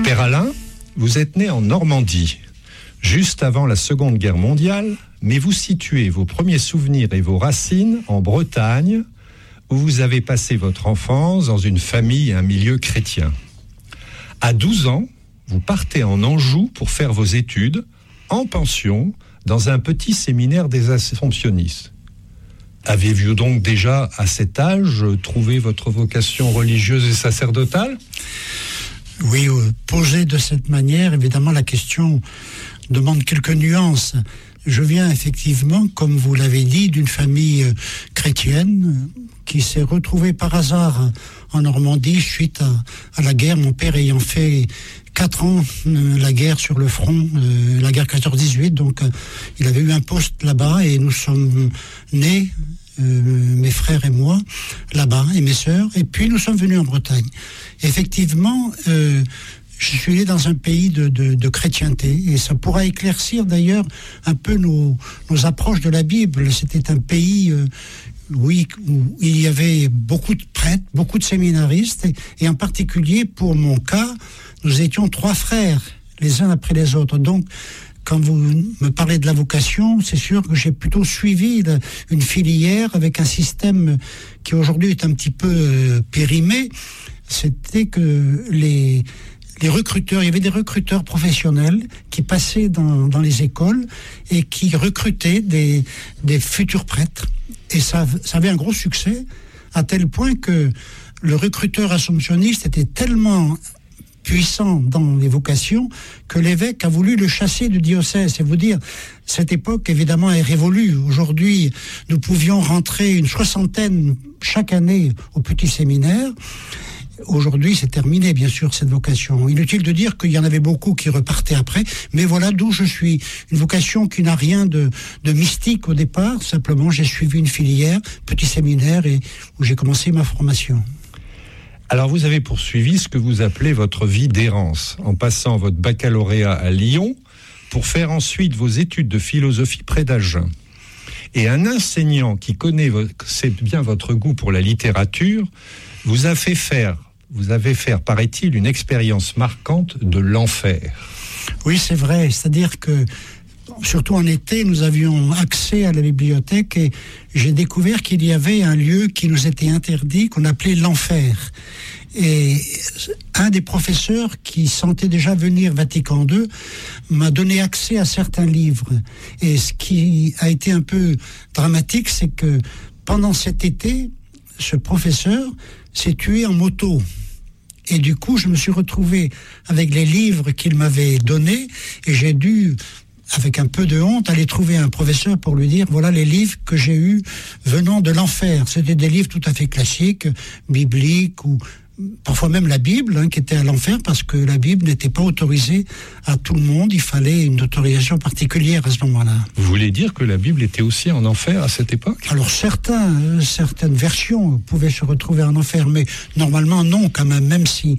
Père Alain, vous êtes né en Normandie, juste avant la Seconde Guerre mondiale, mais vous situez vos premiers souvenirs et vos racines en Bretagne, où vous avez passé votre enfance dans une famille et un milieu chrétien. À 12 ans, vous partez en Anjou pour faire vos études, en pension, dans un petit séminaire des Assomptionnistes. Avez-vous donc déjà, à cet âge, trouvé votre vocation religieuse et sacerdotale ? Oui, posée de cette manière, évidemment, la question demande quelques nuances. Je viens effectivement, comme vous l'avez dit, d'une famille chrétienne qui s'est retrouvée par hasard en Normandie suite à la guerre. Mon père ayant fait 4 ans la guerre sur le front, la guerre 14-18, donc il avait eu un poste là-bas et nous sommes nés, mes frères et moi, là-bas, et mes sœurs, et puis nous sommes venus en Bretagne. Effectivement, je suis né dans un pays de chrétienté, et ça pourra éclaircir d'ailleurs un peu nos approches de la Bible. C'était un pays, oui, où il y avait beaucoup de prêtres, beaucoup de séminaristes, et en particulier, pour mon cas, nous étions 3 frères, les uns après les autres. Donc, quand vous me parlez de la vocation, c'est sûr que j'ai plutôt suivi une filière avec un système qui aujourd'hui est un petit peu périmé. C'était que les recruteurs, il y avait des recruteurs professionnels qui passaient dans les écoles et qui recrutaient des futurs prêtres. Et ça avait un gros succès, à tel point que le recruteur assomptionniste était tellement puissant dans les vocations que l'évêque a voulu le chasser du diocèse. C'est vous dire, cette époque évidemment est révolue. Aujourd'hui, nous pouvions rentrer une 60aine chaque année au petit séminaire. Aujourd'hui, c'est terminé, bien sûr, cette vocation. Inutile de dire qu'il y en avait beaucoup qui repartaient après, mais voilà d'où je suis. Une vocation qui n'a rien de mystique au départ. Simplement, j'ai suivi une filière, petit séminaire, et où j'ai commencé ma formation. Alors, vous avez poursuivi ce que vous appelez votre vie d'errance, en passant votre baccalauréat à Lyon, pour faire ensuite vos études de philosophie près d'Agen. Et un enseignant qui sait bien votre goût pour la littérature, vous avez fait, paraît-il, une expérience marquante de l'enfer. Oui, c'est vrai. C'est-à-dire que, surtout en été, nous avions accès à la bibliothèque et j'ai découvert qu'il y avait un lieu qui nous était interdit, qu'on appelait l'enfer. Et un des professeurs qui sentait déjà venir Vatican II m'a donné accès à certains livres. Et ce qui a été un peu dramatique, c'est que pendant cet été, ce professeur s'est tué en moto. Et du coup, je me suis retrouvé avec les livres qu'il m'avait donnés et j'ai dû, avec un peu de honte, aller trouver un professeur pour lui dire, voilà les livres que j'ai eus venant de l'enfer. C'était des livres tout à fait classiques, bibliques, ou parfois même la Bible, qui était à l'enfer, parce que la Bible n'était pas autorisée à tout le monde. Il fallait une autorisation particulière à ce moment-là. Vous voulez dire que la Bible était aussi en enfer à cette époque ? Alors certaines versions pouvaient se retrouver en enfer, mais normalement non, quand même si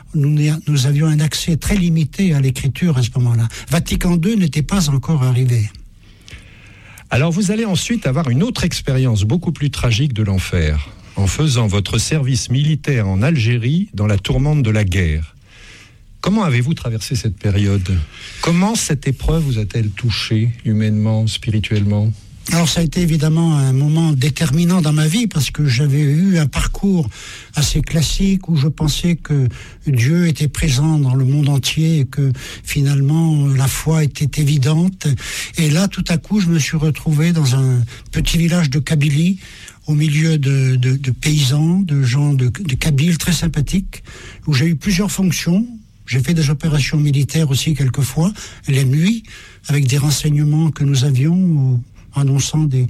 nous avions un accès très limité à l'écriture à ce moment-là. Vatican II n'était pas encore arrivé. Alors vous allez ensuite avoir une autre expérience beaucoup plus tragique de l'enfer, en faisant votre service militaire en Algérie dans la tourmente de la guerre. Comment avez-vous traversé cette période ? Comment cette épreuve vous a-t-elle touché humainement, spirituellement ? Alors ça a été évidemment un moment déterminant dans ma vie parce que j'avais eu un parcours assez classique où je pensais que Dieu était présent dans le monde entier et que finalement la foi était évidente. Et là tout à coup je me suis retrouvé dans un petit village de Kabylie au milieu de paysans, de gens de Kabyles très sympathiques où j'ai eu plusieurs fonctions. J'ai fait des opérations militaires aussi quelquefois, les nuits, avec des renseignements que nous avions annonçant des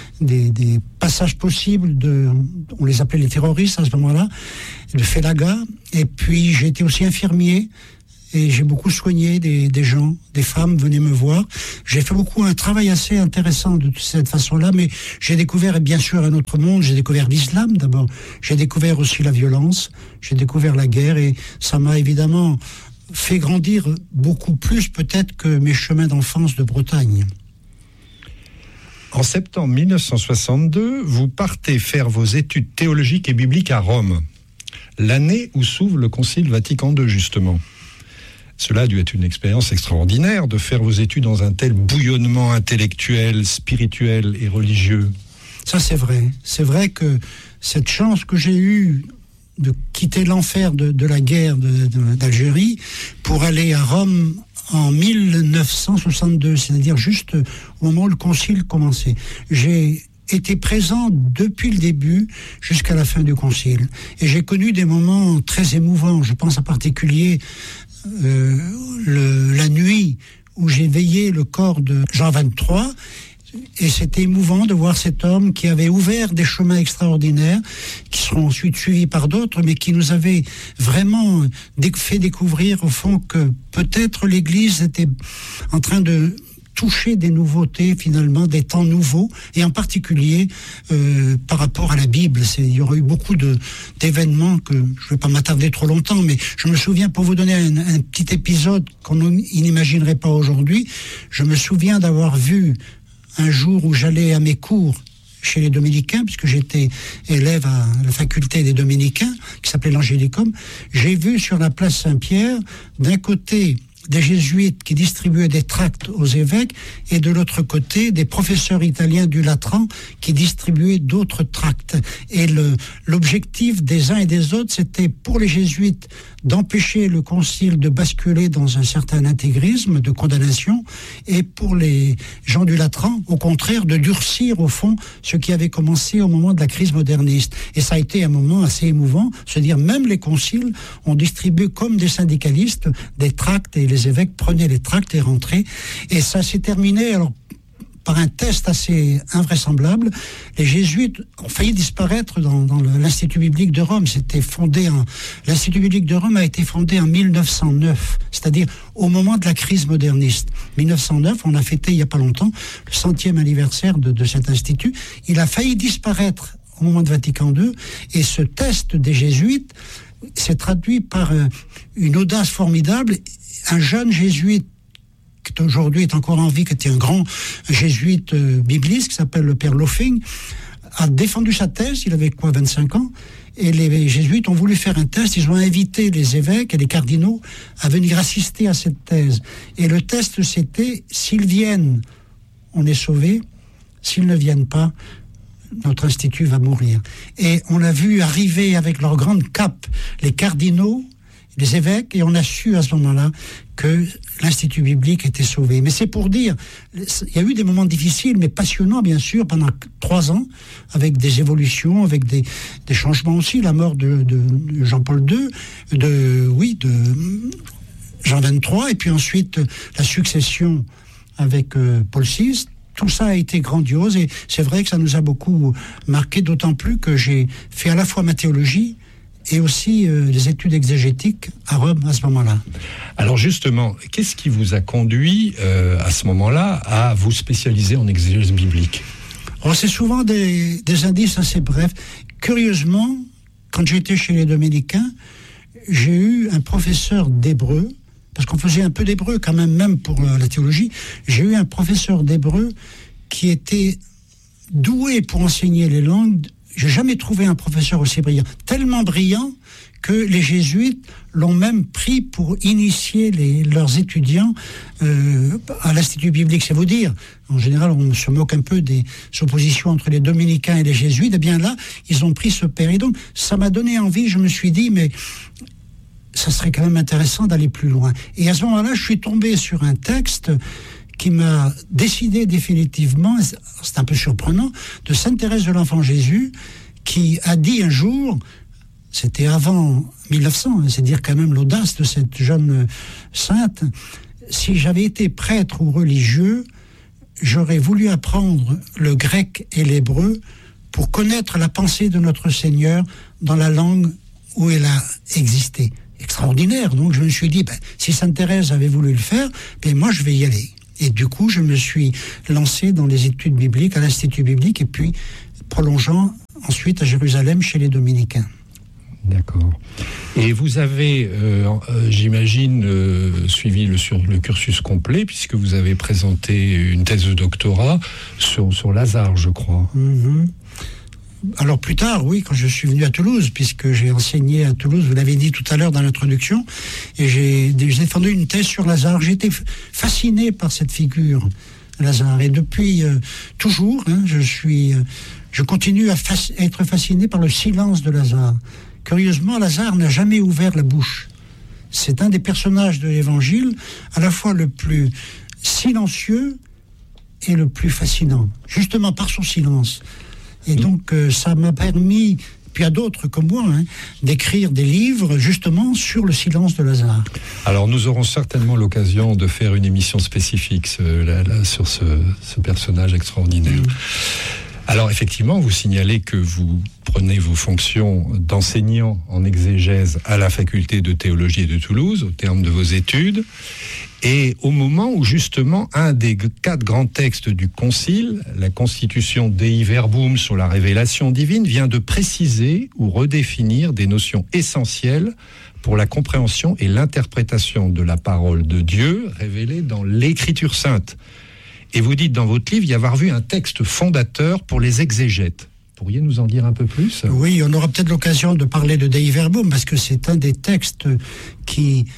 passages possibles on les appelait les terroristes à ce moment-là, de Félaga. Et puis j'ai été aussi infirmier et j'ai beaucoup soigné des gens, des femmes venaient me voir. J'ai fait un travail assez intéressant de cette façon-là, mais j'ai découvert bien sûr un autre monde. J'ai découvert l'islam d'abord, j'ai découvert aussi la violence, j'ai découvert la guerre et ça m'a évidemment fait grandir beaucoup plus peut-être que mes chemins d'enfance de Bretagne. En septembre 1962, vous partez faire vos études théologiques et bibliques à Rome, l'année où s'ouvre le Concile Vatican II, justement. Cela a dû être une expérience extraordinaire de faire vos études dans un tel bouillonnement intellectuel, spirituel et religieux. Ça, c'est vrai. C'est vrai que cette chance que j'ai eue de quitter l'enfer de la guerre d'Algérie pour aller à Rome en 1962, c'est-à-dire juste au moment où le concile commençait. J'ai été présent depuis le début jusqu'à la fin du concile. Et j'ai connu des moments très émouvants. Je pense en particulier la nuit où j'ai veillé le corps de Jean XXIII. Et c'était émouvant de voir cet homme qui avait ouvert des chemins extraordinaires, qui seront ensuite suivis par d'autres, mais qui nous avait vraiment fait découvrir au fond que peut-être l'Église était en train de toucher des nouveautés, finalement, des temps nouveaux, et en particulier par rapport à la Bible. Il y aurait eu beaucoup d'événements que je ne vais pas m'attarder trop longtemps, mais je me souviens, pour vous donner un petit épisode qu'on n'imaginerait pas aujourd'hui, je me souviens d'avoir vu un jour où j'allais à mes cours chez les dominicains, puisque j'étais élève à la faculté des dominicains, qui s'appelait l'Angélicum, j'ai vu sur la place Saint-Pierre, d'un côté, des jésuites qui distribuaient des tracts aux évêques, et de l'autre côté, des professeurs italiens du Latran qui distribuaient d'autres tracts. Et l'objectif des uns et des autres, c'était pour les jésuites d'empêcher le concile de basculer dans un certain intégrisme de condamnation, et pour les gens du Latran, au contraire, de durcir au fond ce qui avait commencé au moment de la crise moderniste. Et ça a été un moment assez émouvant, se dire même les conciles ont distribué comme des syndicalistes des tracts, et les évêques prenaient les tracts et rentraient. Et ça s'est terminé alors par un test assez invraisemblable. Les jésuites ont failli disparaître dans l'Institut biblique de Rome. L'Institut biblique de Rome a été fondé en 1909, c'est-à-dire au moment de la crise moderniste. 1909, on a fêté il n'y a pas longtemps le 100e anniversaire de cet institut. Il a failli disparaître au moment de Vatican II, et ce test des jésuites s'est traduit par une audace formidable. Un jeune jésuite qui aujourd'hui est encore en vie, qui était un grand jésuite bibliste, qui s'appelle le père Loffing, a défendu sa thèse. Il avait 25 ans, et les jésuites ont voulu faire un test. Ils ont invité les évêques et les cardinaux à venir assister à cette thèse. Et le test, c'était: s'ils viennent, on est sauvé; s'ils ne viennent pas, notre institut va mourir. Et on a vu arriver avec leur grande cape les cardinaux, les évêques, et on a su à ce moment-là que l'Institut biblique était sauvé. Mais c'est pour dire, il y a eu des moments difficiles, mais passionnants, bien sûr, pendant 3 ans, avec des évolutions, avec des changements aussi, la mort de Jean-Paul II, de Jean XXIII, et puis ensuite la succession avec Paul VI. Tout ça a été grandiose, et c'est vrai que ça nous a beaucoup marqué, d'autant plus que j'ai fait à la fois ma théologie et aussi des études exégétiques à Rome à ce moment-là. Alors justement, qu'est-ce qui vous a conduit à ce moment-là à vous spécialiser en exégèse biblique ? Alors, c'est souvent des indices assez brefs. Curieusement, quand j'étais chez les dominicains, j'ai eu un professeur d'hébreu, parce qu'on faisait un peu d'hébreu quand même pour la théologie. J'ai eu un professeur d'hébreu qui était doué pour enseigner les langues. J'ai jamais trouvé un professeur aussi brillant. Tellement brillant que les jésuites l'ont même pris pour initier leurs étudiants à l'Institut biblique. C'est vous dire, en général, on se moque un peu des oppositions entre les dominicains et les jésuites. Eh bien là, ils ont pris ce père. Et donc, ça m'a donné envie. Je me suis dit, mais ça serait quand même intéressant d'aller plus loin. Et à ce moment-là, je suis tombé sur un texte qui m'a décidé définitivement, c'est un peu surprenant, de Sainte Thérèse de l'Enfant Jésus, qui a dit un jour, c'était avant 1900, c'est dire quand même l'audace de cette jeune sainte: si j'avais été prêtre ou religieux, j'aurais voulu apprendre le grec et l'hébreu pour connaître la pensée de notre Seigneur dans la langue où elle a existé. Extraordinaire. Donc je me suis dit, si Sainte Thérèse avait voulu le faire, moi je vais y aller. Et du coup, je me suis lancé dans les études bibliques à l'Institut biblique, et puis prolongeant ensuite à Jérusalem chez les dominicains. D'accord. Et vous avez, j'imagine, suivi le cursus complet, puisque vous avez présenté une thèse de doctorat sur Lazare, je crois. Mm-hmm. Alors plus tard, oui, quand je suis venu à Toulouse, puisque j'ai enseigné à Toulouse, vous l'avez dit tout à l'heure dans l'introduction, et j'ai défendu une thèse sur Lazare. J'ai été fasciné par cette figure, Lazare, et depuis toujours, je continue à être fasciné par le silence de Lazare. Curieusement, Lazare n'a jamais ouvert la bouche. C'est un des personnages de l'Évangile, à la fois le plus silencieux et le plus fascinant, justement par son silence. Et donc, ça m'a permis, puis à d'autres comme moi, d'écrire des livres, justement, sur le silence de Lazare. Alors, nous aurons certainement l'occasion de faire une émission spécifique sur ce personnage extraordinaire. Alors, effectivement, vous signalez que vous prenez vos fonctions d'enseignant en exégèse à la faculté de théologie de Toulouse, au terme de vos études. Et au moment où, justement, un des 4 grands textes du Concile, la Constitution Dei Verbum sur la révélation divine, vient de préciser ou redéfinir des notions essentielles pour la compréhension et l'interprétation de la parole de Dieu révélée dans l'Écriture sainte. Et vous dites dans votre livre y avoir vu un texte fondateur pour les exégètes. Pourriez nous en dire un peu plus ? Oui, on aura peut-être l'occasion de parler de Dei Verbum, parce que c'est un des textes qui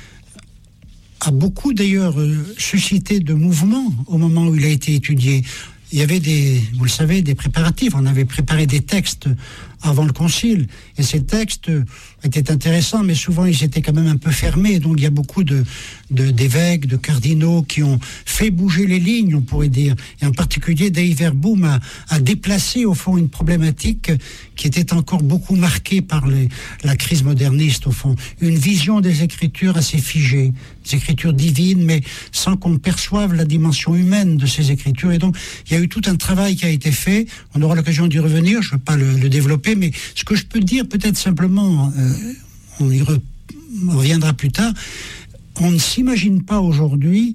a beaucoup d'ailleurs suscité de mouvements au moment où il a été étudié. Il y avait vous le savez, des préparatifs. On avait préparé des textes avant le concile. Et ces textes étaient intéressants, mais souvent ils étaient quand même un peu fermés. Donc il y a beaucoup d'évêques, de cardinaux qui ont fait bouger les lignes, on pourrait dire. Et en particulier, Dei Verbum a déplacé au fond une problématique qui était encore beaucoup marquée par la crise moderniste, au fond. Une vision des Écritures assez figée, des Écritures divines, mais sans qu'on perçoive la dimension humaine de ces Écritures. Et donc, il y a eu tout un travail qui a été fait. On aura l'occasion d'y revenir, je ne veux pas le développer, mais ce que je peux dire peut-être simplement, on y reviendra plus tard, on ne s'imagine pas aujourd'hui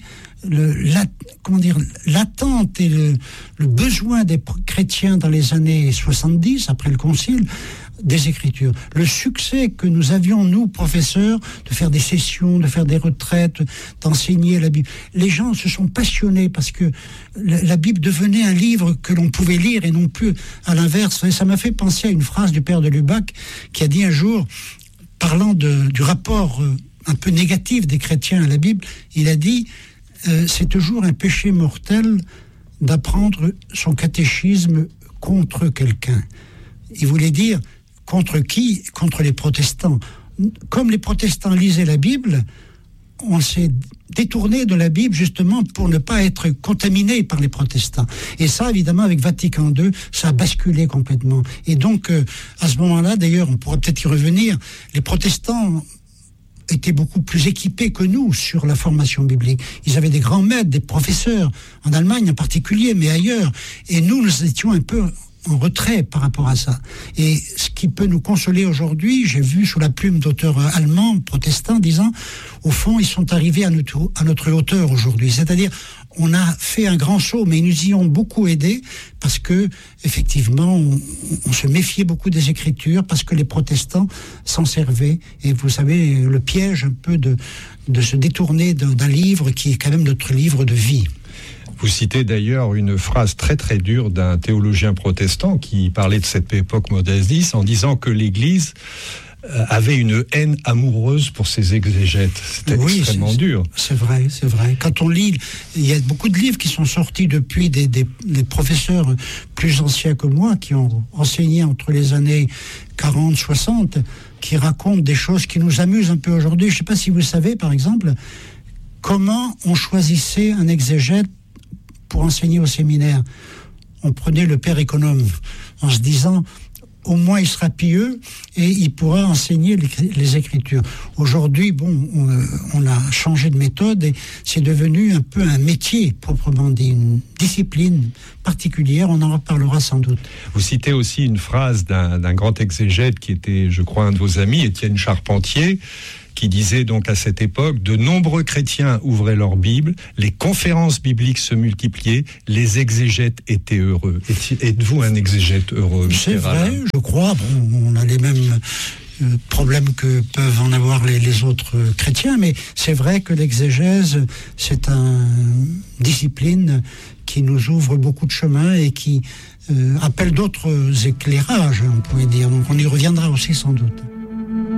l'attente et le besoin des chrétiens dans les années 70, après le Concile, des Écritures. Le succès que nous avions, nous, professeurs, de faire des sessions, de faire des retraites, d'enseigner la Bible. Les gens se sont passionnés parce que la Bible devenait un livre que l'on pouvait lire et non plus à l'inverse. Et ça m'a fait penser à une phrase du père de Lubac qui a dit un jour, parlant du rapport un peu négatif des chrétiens à la Bible, il a dit c'est toujours un péché mortel d'apprendre son catéchisme contre quelqu'un. Il voulait dire contre qui ? Contre les protestants. Comme les protestants lisaient la Bible, on s'est détourné de la Bible justement pour ne pas être contaminé par les protestants. Et ça, évidemment, avec Vatican II, ça a basculé complètement. Et donc, à ce moment-là, d'ailleurs, on pourra peut-être y revenir, les protestants étaient beaucoup plus équipés que nous sur la formation biblique. Ils avaient des grands maîtres, des professeurs, en Allemagne en particulier, mais ailleurs. Et nous étions un peu en retrait par rapport à ça. Et ce qui peut nous consoler aujourd'hui, j'ai vu sous la plume d'auteurs allemands, protestants, disant, au fond, ils sont arrivés à notre hauteur aujourd'hui. C'est-à-dire, on a fait un grand saut, mais ils nous y ont beaucoup aidés parce que, effectivement, on se méfiait beaucoup des Écritures parce que les protestants s'en servaient. Et vous savez, le piège un peu de se détourner d'un livre qui est quand même notre livre de vie. Vous citez d'ailleurs une phrase très très dure d'un théologien protestant qui parlait de cette époque moderniste en disant que l'Église avait une haine amoureuse pour ses exégètes. C'était extrêmement dur. C'est vrai, c'est vrai. Quand on lit, il y a beaucoup de livres qui sont sortis depuis des professeurs plus anciens que moi, qui ont enseigné entre les années 40, 60, qui racontent des choses qui nous amusent un peu aujourd'hui. Je ne sais pas si vous savez, par exemple, comment on choisissait un exégète pour enseigner au séminaire. On prenait le père économe en se disant au moins il sera pieux et il pourra enseigner les Écritures. Aujourd'hui, on a changé de méthode et c'est devenu un peu un métier, proprement dit, une discipline particulière. On en reparlera sans doute. Vous citez aussi une phrase d'un grand exégète qui était, je crois, un de vos amis, Étienne Charpentier, qui disait donc à cette époque, de nombreux chrétiens ouvraient leur Bible, les conférences bibliques se multipliaient, les exégètes étaient heureux. Êtes-vous un exégète heureux? C'est vrai, je crois. On a les mêmes problèmes que peuvent en avoir les autres chrétiens, mais c'est vrai que l'exégèse, c'est une discipline qui nous ouvre beaucoup de chemins et qui appelle d'autres éclairages, on pourrait dire. Donc on y reviendra aussi sans doute.